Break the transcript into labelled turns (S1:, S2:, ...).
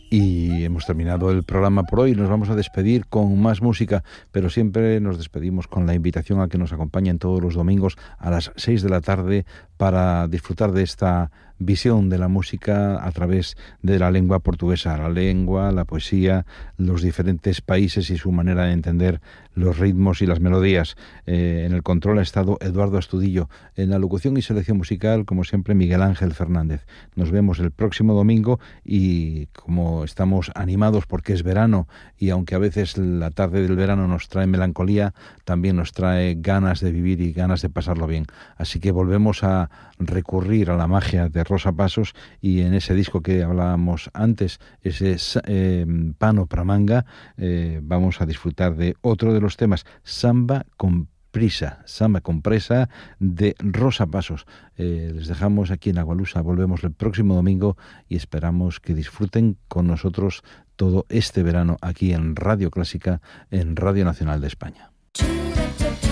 S1: Y hemos terminado el programa por hoy. Nos vamos a despedir con más música, pero siempre nos despedimos con la invitación a que nos acompañen todos los domingos a las 6 de la tarde para disfrutar de esta visión de la música a través de la lengua portuguesa, la lengua, la poesía, los diferentes países y su manera de entender los ritmos y las melodías. En el control ha estado Eduardo Astudillo, en la locución y selección musical, como siempre, Miguel Ángel Fernández. Nos vemos el próximo domingo y como estamos animados porque es verano y aunque a veces la tarde del verano nos trae melancolía, también nos trae ganas de vivir y ganas de pasarlo bien. Así que volvemos a recurrir a la magia de Rosa Passos y en ese disco que hablábamos antes, ese Pano pra Manga, vamos a disfrutar de otro de los temas, Samba con presa de Rosa Passos. Les dejamos aquí en Agualusa, volvemos el próximo domingo y esperamos que disfruten con nosotros todo este verano aquí en Radio Clásica, en Radio Nacional de España.